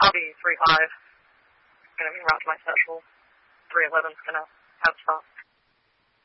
I'll be 3'5". Gonna be around my special. 3'11's gonna have spot.